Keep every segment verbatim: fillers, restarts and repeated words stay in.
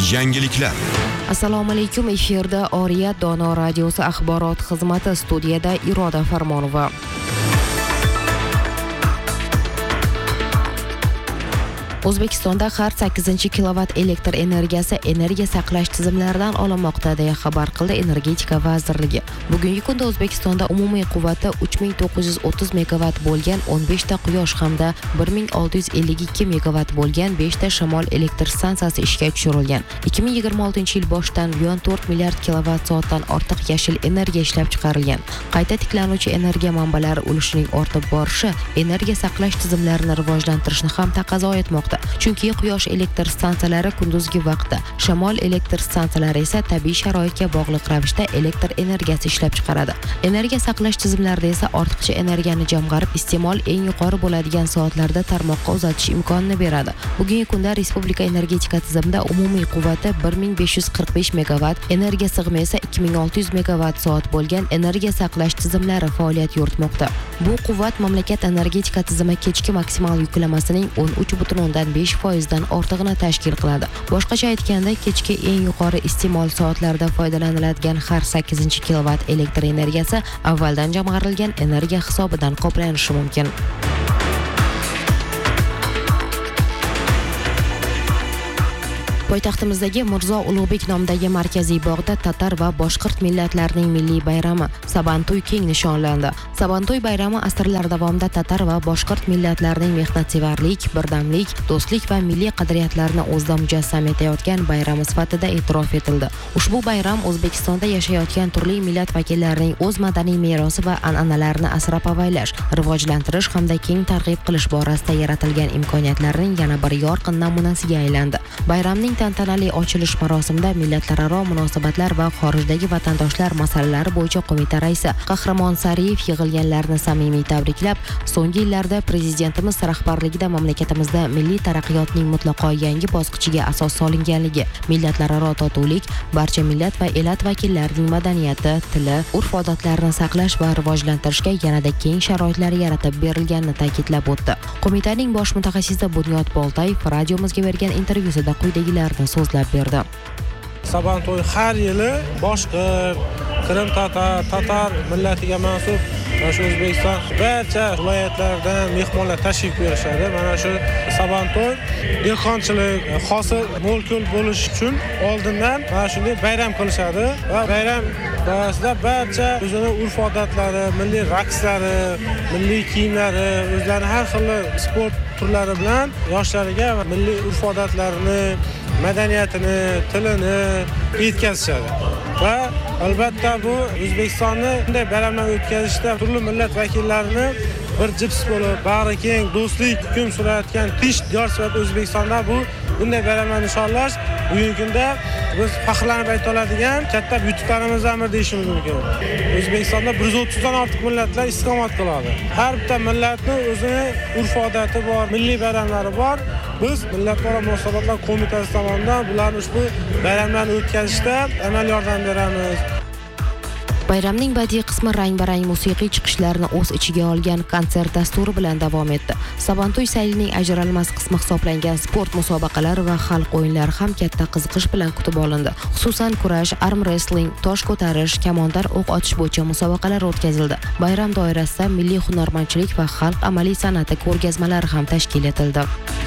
Yangiliklar. Assalomu alaykum, efirda Oriyat Dono radiosi axborot xizmati, studiyada Iroda Farmonova. O'zbekistonda har sakkizinchi kilovat elektr energiyasi energiya saqlash tizimlaridan olinmoqda, deya xabar qildi Energetika vazirligi. Bugungi kunda O'zbekistonda umumiy quvvati uch ming to'qqiz yuz o'ttiz megavat bo'lgan o'n besh ta quyosh hamda bir ming olti yuz ellik ikki megavat bo'lgan besh ta shamol elektr stansiyasi ishga tushirilgan. ikki ming yigirma oltinchi yil boshidan buyon to'rt milliard kilovat soatdan ortiq yashil energiya ishlab chiqarilgan. Qayta tiklanuvchi energiya manbalari ulushining ortib borishi energiya saqlash tizimlarini rivojlantirishni ham taqozo etmoqda. Chunki quyosh elektr stansiyalari kunduzgi vaqtda, shamol elektr stansiyalari esa tabiiy sharoitga bog'liq ravishda elektr energiyasi ishlab chiqaradi. Energiya saqlash tizimlarida esa ortiqcha energiyani jamg'arib, iste'mol eng yuqori bo'ladigan soatlarda tarmoqqa uzatish imkonini beradi. Bugungi kunda respublika energetika tizimida umumiy quvvati bir ming besh yuz qirq besh megavat, energiya sig'imi esa ikki ming olti yuz megavat soat bo'lgan energiya saqlash tizimlari faoliyat yuritmoqda. Bu quvvat mamlakat energetika tizimi kechki maksimal yuklamasining o'n uch butun o'ndan besh foiz dan ortig'ini tashkil qiladi. Boshqacha aytganda, kechki eng yuqori iste'mol soatlarida foydalaniladigan har sakkizinchi kilovat elektr energiyasi avvaldan jamg'arilgan energiya hisobidan qoplanishi mumkin. Poytaxtimizdagi Mirzo Ulug'bek nomidagi markaziy bog'da tatar va boshqirt millatlarining milliy bayrami Sabantoy keng nishonlandi. Sabantoy bayrami asrlar davomida tatar va boshqirt millatlarining mehnatsevarlik, birdamlik, do'stlik va milliy qadriyatlarini o'zida mujassam etayotgan bayrami sifatida e'tirof etildi. Ushbu bayram O'zbekistonda yashayotgan turli millat vakillarining o'z madaniy merosi va an'analarini asrab-avaylash, rivojlantirish hamda keng targ'ib qilish borasida yaratilgan imkoniyatlarning yana bir yorqin namunasiga aylandi. Bayramning tantanali ochilish marosimida millatlararo munosabatlar va xorijdagi vatandoshlar masalalari bo'yicha qo'mita raisi Qahramon Sariyev yig'ilganlarni samimiy tabriklab, so'nggi yillarda prezidentimiz rahbarligida mamlakatimizda milliy taraqqiyotning mutlaqo yangi bosqichiga asos solinganligi, millatlararo totuvlik, barcha millat va elat vakillarining madaniyati, tili, urf-odatlarini saqlash va rivojlantirishga yanada keng sharoitlar yaratib berilganini ta'kidlab o'tdi. Qo'mitaning bosh mutaxassisi Bunyod Boltayev radiomizga bergan intervyusida quyidagilar so'zlab berdi. Sabantoy har yili boshqa Qrim tatar, tatar millatiga mansub shu O'zbekiston barcha viloyatlardan mehmonlar tashrif buyurishadi. Mana shu Sabantoy dehqonchilik, hosil mo'l-ko'l bo'lish uchun oldindan mana shunday bayram qilishadi va bayram doirasida barcha o'zining urf-odatlari, milliy raqslari, milliy kiyimlari, o'zlarining har xil sport turlari bilan yoshlariga milliy urf-odatlarini, madaniyatini, tilini yetkazishadi. Va albatta bu O'zbekistonni bunday bayramlar o'tkazishda turli millat vakillarini bir jips bo'lib, bag'ri keng, do'stlik hukm surayotgan tinch diyor sifatida O'zbekistonda bu bunday bayramlarni nishonlash bugungi kunda biz faxrlanib ayta oladigan katta yutuqlarimizdan biri deyishimiz mumkin. O'zbekistonda bir yuz o'ttizdan ortiq millatlar istiqomat qiladi. Har bitta millatning o'zining urf-odati bor, milliy bayramlari bor. Biz Millatlararo munosabatlar qo'mitasi tomonidan bularni ushbu bayramlarni o'tkazishda amal yordam beramiz. Bayramning badiiy qismi rang-barang musiqiy chiqishlarni o'z ichiga olgan konsert dasturi bilan davom etdi. Sabantoy saylining ajralmas qismi hisoblangan sport musobaqalari va xalq o'yinlari ham katta qiziqish bilan kutib olindi. Xususan kurash, arm wrestling, tosh ko'tarish, kamondar o'q otish bo'yicha musobaqalar o'tkazildi. Bayram doirasida milliy hunarmandchilik va xalq amaliy san'ati ko'rgazmalari ham tashkil etildi.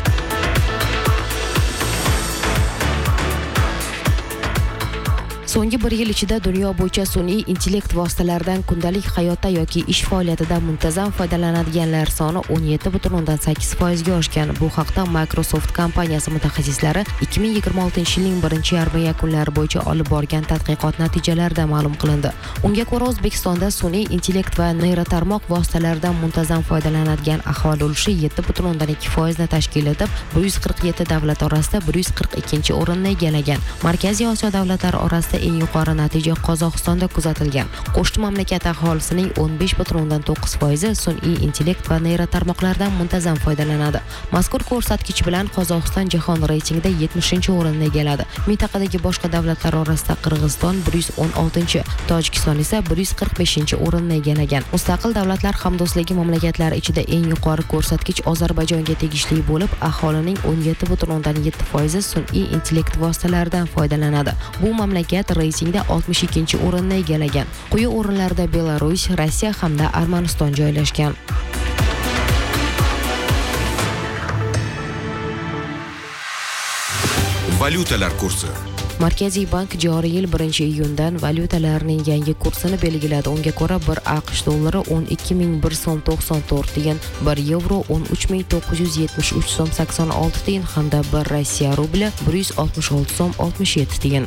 So'nggi bir yil ichida dunyo bo'yicha sun'iy intellekt vositalaridan kundalik hayotda yoki ish faoliyatida muntazam foydalanadiganlar soni o'n yetti butun o'ndan sakkiz foiz ga oshgan. Bu haqda Microsoft kompaniyasi mutaxassislari ikki ming yigirma oltinchi yilning birinchi yarmi yakunlari bo'yicha olib borgan tadqiqot natijalarida ma'lum qilindi. Unga ko'ra, O'zbekistonda sun'iy intellekt va neyrotarmoq vositalaridan muntazam foydalanadigan aholi ulushi yetti butun o'ndan ikki foiz ni tashkil etib, bir yuz qirq yetti davlat orasida bir yuz qirq ikkinchi o'rinni egallagan. Markaziy Osiyo davlatlari orasida eng yuqori natija Qozog'istonda kuzatilgan. Qo'shni mamlakat aholisining o'n besh butun o'ndan to'qqiz foizi sun'iy intellekt va neyrotarmoqlardan muntazam foydalanadi. Mazkur ko'rsatkich bilan Qozog'iston jahon reytingida yetmishinchi o'rinni egalladi. Mintaqadagi boshqa davlatlar orasida Qirg'iziston bir yuz o'n oltinchi, Tojikiston esa bir yuz qirq beshinchi o'rinni egallagan. Mustaqil davlatlar hamdo'stligi mamlakatlari ichida eng yuqori ko'rsatkich Ozarbayjonga tegishli bo'lib, aholining o'n yetti butun o'ndan yetti foizi sun'iy intellekt vositalaridan foydalanadi. Bu mamlakat reytingda oltmish ikkinchi o'rinni egallagan. Quyi o'rinlarda Belarus, Rossiya hamda Armaniston joylashgan. Valyutalar kursi. Markaziy bank joriy yil birinchi iyundan valyutalarning yangi kursini belgiladi. Unga ko'ra bir AQSh dollari o'n ikki ming bir so'm to'qson to'rt tiyin, bir yevro o'n uch ming to'qqiz yuz yetmish uch so'm sakson olti tiyin hamda bir Rossiya rubli bir yuz oltmish olti so'm oltmish yetti tiyin.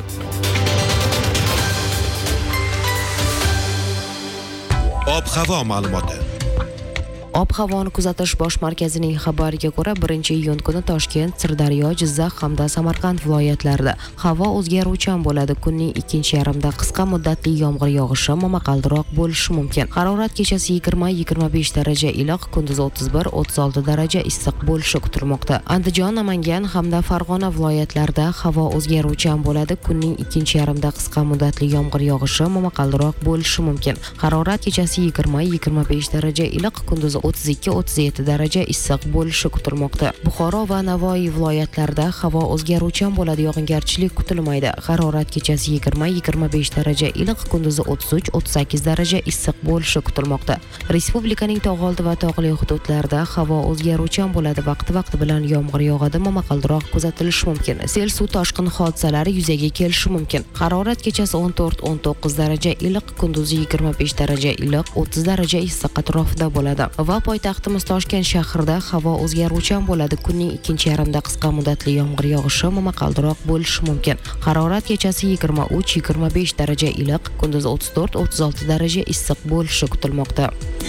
Ob-havo ma'lumoti. Ob-havoni kuzatish bosh markazining xabariga ko'ra, birinchi iyun kuni Toshkent, Sirdaryo, Jizzax hamda Samarqand viloyatlarida havo o'zgaruvchan bo'ladi. Kunning ikkinchi yarmida qisqa muddatli yomg'ir yog'ishi, momaqaldiroq bo'lishi mumkin. Harorat kechasi yigirma yigirma besh daraja iliq, kunduz o'ttiz bir o'ttiz olti daraja issiq bo'lishi kutilmoqda. Andijon, Namangan hamda Farg'ona viloyatlarida havo o'zgaruvchan bo'ladi. Kunning ikkinchi yarmida qisqa muddatli yomg'ir yog'ishi, momaqaldiroq bo'lishi mumkin. Harorat kechasi yigirma yigirma besh daraja iliq, kunduz o'ttiz ikki o'ttiz yetti daraja issiq bo'lishi kutilmoqda. Buxoro va Navoiy viloyatlarida havo o'zgaruvchan bo'ladi, yog'ingarchilik kutilmaydi. Harorat kechasi yigirma yigirma besh daraja iliq, kunduzi o'ttiz uch o'ttiz sakkiz daraja issiq bo'lishi kutilmoqda. Respublikaning tog'oldi va tog'li hududlarida havo o'zgaruvchan bo'ladi, vaqti-vaqti bilan yomg'ir yog'adi, momaqaldiroq kuzatilishi mumkin. Sel, suv toshqin hodisalari yuzaga kelishi mumkin. Harorat kechasi o'n to'rt o'n to'qqiz daraja iliq, kunduzi yigirma besh daraja iliq, o'ttiz daraja issiq atrofida bo'ladi. Va poytaxtimiz Toshkent shahrida havo o'zgaruvchan bo'ladi. Kunning ikkinchi yarmida qisqa muddatli yomg'ir yog'ishi, momaqaldiroq bo'lishi mumkin. Harorat kechasi yigirma uch yigirma besh daraja iliq, kunduz o'ttiz to'rt o'ttiz olti daraja issiq bo'lishi kutilmoqda.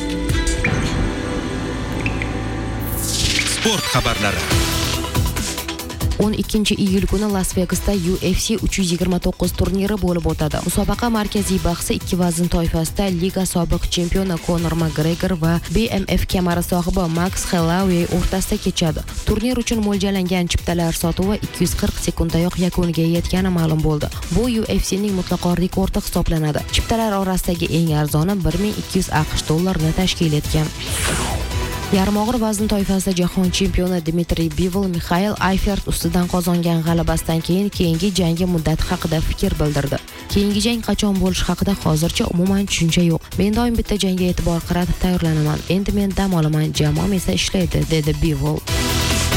Sport xabarlari. o'n ikkinchi iyul kuni Las Vegasda U F C uch yuz yigirma to'qqiz turniri bo'lib o'tadi. Musobaqa markaziy bahsi ikki vazn toifasida liga sobiq chempioni Conor McGregor va B M F kamari sohibi Max Holloway o'rtasida kechadi. Turnir uchun mo'ljallangan chiptalar sotuvi ikki yuz qirq sekunddayoq yakuniga yetgani ma'lum bo'ldi. Bu U F C'ning mutlaqo rekordi hisoblanadi. Chiptalar orasidagi eng arzoni bir ming ikki yuz AQSh dollarini tashkil etgan. Yarim og'ir vazn toifasida jahon chempioni Dmitriy Bivol Mixail Ayfert ustidan qozongan g'alabasidan keyin keyingi jangi muddati haqida fikr bildirdi. Keyingi jang qachon bo'lishi haqida hozircha umuman tushuncha yo'q. Men doim bitta jangga e'tibor qaratib tayyorlanaman. Endi men dam olaman, jamoam esa ishlaydi, dedi Bivol.